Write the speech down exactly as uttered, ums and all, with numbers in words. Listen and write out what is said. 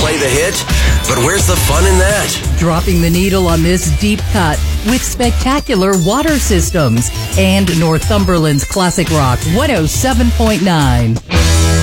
play the hit, but where's the fun in that? Dropping the needle on this deep cut with spectacular water systems and Northumberland's classic rock one oh seven point nine.